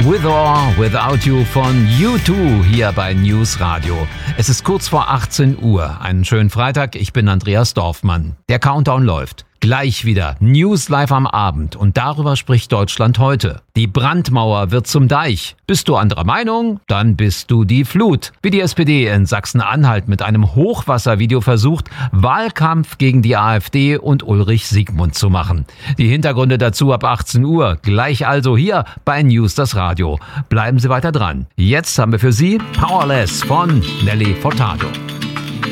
With or Without You von U2 hier bei News Radio. Es ist kurz vor 18 Uhr. Einen schönen Freitag, ich bin Andreas Dorfmann. Der Countdown läuft. Gleich wieder News live am Abend und darüber spricht Deutschland heute. Die Brandmauer wird zum Deich. Bist du anderer Meinung? Dann bist du die Flut. Wie die SPD in Sachsen-Anhalt mit einem Hochwasservideo versucht, Wahlkampf gegen die AfD und Ulrich Siegmund zu machen. Die Hintergründe dazu ab 18 Uhr. Gleich also hier bei News das Radio. Bleiben Sie weiter dran. Jetzt haben wir für Sie Powerless von Nelly Furtado.